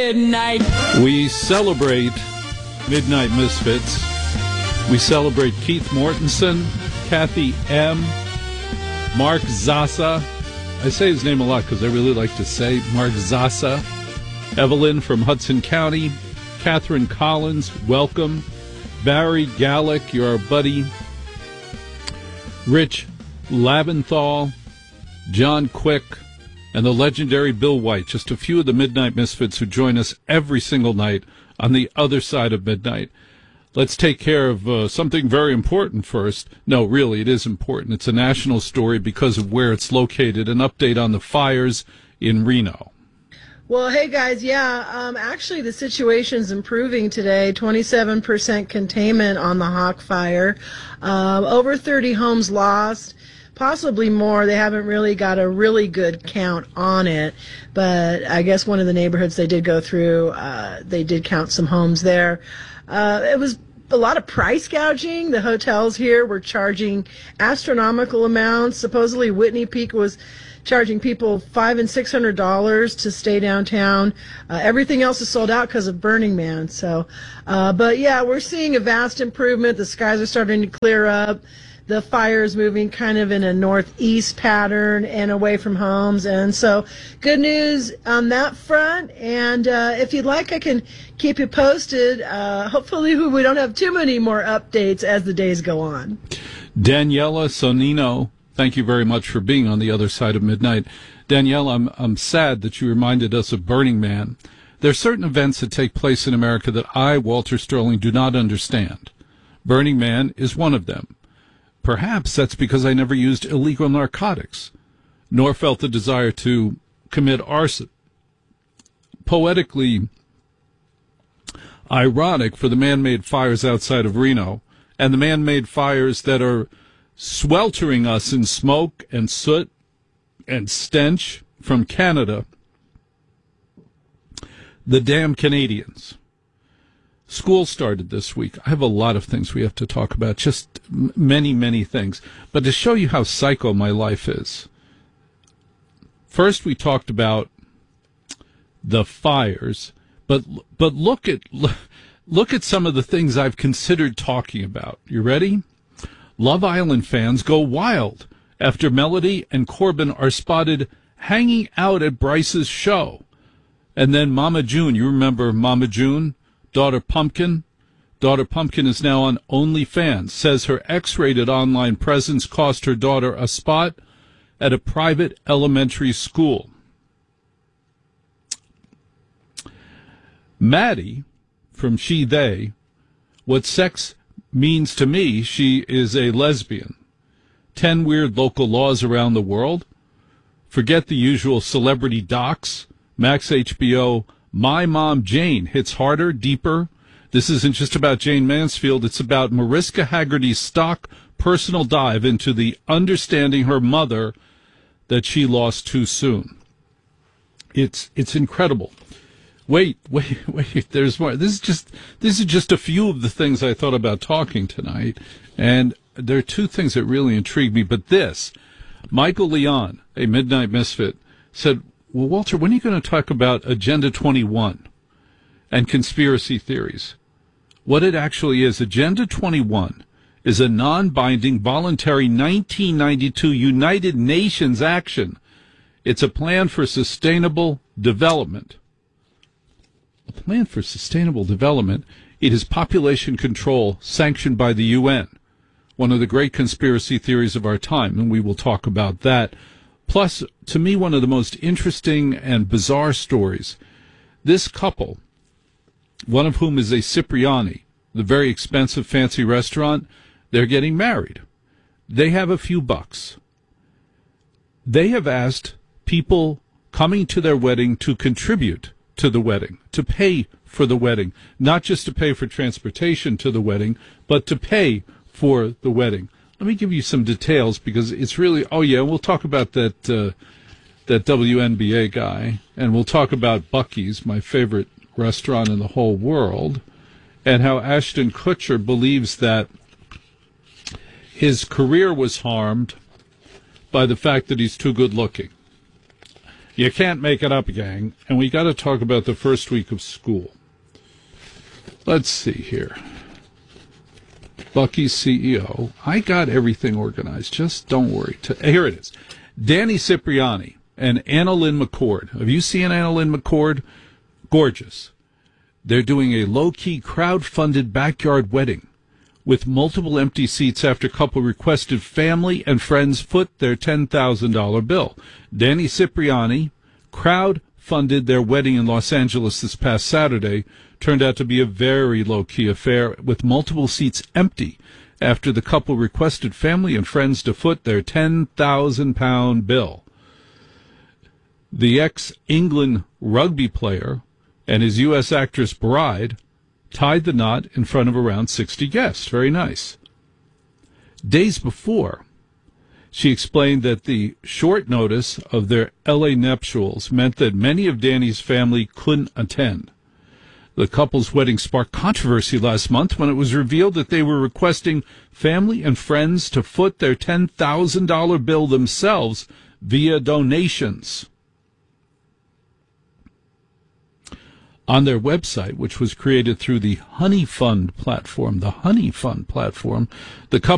midnight. We celebrate Midnight Misfits. We celebrate Keith Mortensen, Kathy M., Mark Zasa. I say his name a lot because I really like to say Mark Zasa. Evelyn from Hudson County. Catherine Collins, welcome. Barry Gallick, you're our buddy. Rich Labenthal, John Quick, and the legendary Bill White, just a few of the Midnight Misfits who join us every single night on the other side of midnight. Let's take care of something very important first. No, really, it is important. It's a national story because of where it's located. An update on the fires in Reno. Well, hey, guys, actually the situation's improving today. 27% containment on the Hawk Fire. Over 30 homes lost. Possibly more. They haven't really got a really good count on it, but I guess one of the neighborhoods they did go through, they did count some homes there. It was a lot of price gouging. The hotels here were charging astronomical amounts. Supposedly Whitney Peak was charging people $500 and $600 to stay downtown. Everything else is sold out because of Burning Man. So, but yeah, we're seeing a vast improvement. The skies are starting to clear up. The fire is moving kind of in a northeast pattern and away from homes. And so good news on that front. And if you'd like, I can keep you posted. Hopefully we don't have too many more updates as the days go on. Daniela Sonino, thank you very much for being on the other side of midnight. Danielle, I'm sad that you reminded us of Burning Man. There are certain events that take place in America that I, Walter Sterling, do not understand. Burning Man is one of them. Perhaps that's because I never used illegal narcotics, nor felt the desire to commit arson. Poetically ironic for the man-made fires outside of Reno and the man-made fires that are sweltering us in smoke and soot and stench from Canada. The damn Canadians. School started this week. I have a lot of things we have to talk about, just many, many things. But to show you how psycho my life is, first we talked about the fires, but look at some of the things I've considered talking about. You ready? Love Island fans go wild after Melody and Corbin are spotted hanging out at Bryce's show. And then Mama June, you remember Mama June? Daughter Pumpkin is now on OnlyFans, says her X-rated online presence cost her daughter a spot at a private elementary school. Maddie, from She They, what sex means to me, she is a lesbian. 10 weird local laws around the world. Forget the usual celebrity docs. Max HBO, My Mom Jane hits harder, deeper. This isn't just about Jane Mansfield. It's about Mariska Haggerty's stock personal dive into the understanding her mother that she lost too soon. It's incredible. Wait. There's more. This is just a few of the things I thought about talking tonight. And there are two things that really intrigue me. But this, Michael Leon, a Midnight Misfit, said, well, Walter, when are you going to talk about Agenda 21 and conspiracy theories? What it actually is, Agenda 21 is a non-binding, voluntary 1992 United Nations action. It's a plan for sustainable development. A plan for sustainable development. It is population control sanctioned by the UN, one of the great conspiracy theories of our time, and we will talk about that. Plus, to me, one of the most interesting and bizarre stories, this couple, one of whom is a Cipriani, the very expensive fancy restaurant, they're getting married. They have a few bucks. They have asked people coming to their wedding to contribute to the wedding, to pay for the wedding, not just to pay for transportation to the wedding, but to pay for the wedding. Let me give you some details because it's really, oh yeah, we'll talk about that WNBA guy, and we'll talk about Buc-ee's, my favorite restaurant in the whole world, and how Ashton Kutcher believes that his career was harmed by the fact that he's too good looking. You can't make it up, gang. And we got to talk about the first week of school. Let's see here. Bucky's CEO. I got everything organized. Just don't worry. Here it is. Danny Cipriani and Annalyn McCord. Have you seen Annalyn McCord? Gorgeous. They're doing a low-key crowd-funded backyard wedding with multiple empty seats after couple requested family and friends foot their $10,000 bill. Danny Cipriani crowd-funded their wedding in Los Angeles this past Saturday. Turned out to be a very low-key affair with multiple seats empty after the couple requested family and friends to foot their £10,000 bill. The ex-England rugby player and his U.S. actress bride tied the knot in front of around 60 guests. Very nice. Days before, she explained that the short notice of their L.A. nuptials meant that many of Danny's family couldn't attend. The couple's wedding sparked controversy last month when it was revealed that they were requesting family and friends to foot their $10,000 bill themselves via donations. On their website, which was created through the Honey Fund platform, the couple